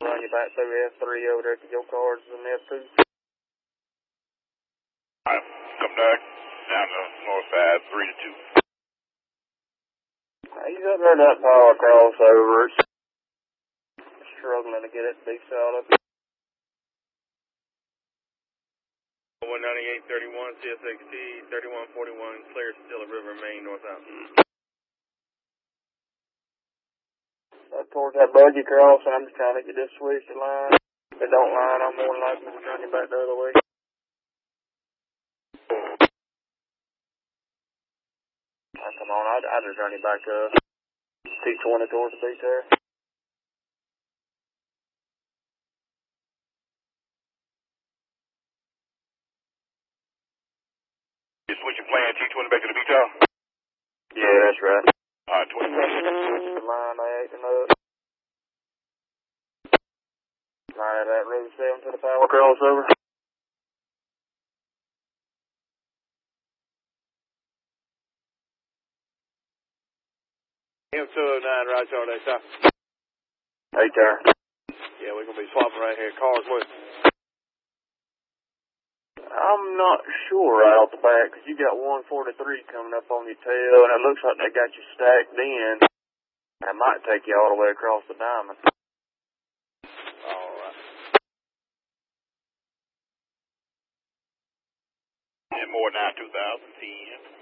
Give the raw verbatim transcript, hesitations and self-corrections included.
Run you back through S three over there to your cars in S two. Alright, come back down the north side, three to two. He's up there that power crossover. Struggling to get it to be solid. one ninety-eight thirty-one, C S X T, thirty-one forty-one, clear Stilla River, Main, northbound. Up towards that buggy cross, I'm just trying to get this switch to line. If it don't line, I'm more than likely to turn you back the other way. Oh, come on, I'll, I'll just turn you back to T twenty towards the beach there. You switching plan T twenty back to the beach house? Yeah, that's right. Alright, twenty. The line they acting up. Line of that road seven to the power crossover. M two oh nine, Roger, all day, stop. Hey, turn. Yeah, we're going to be swapping right here. Cars with. I'm not sure right off the bat, because you got one forty-three coming up on your tail, and it looks like they got you stacked in. That might take you all the way across the diamond. All right. And more nine two thousand ten.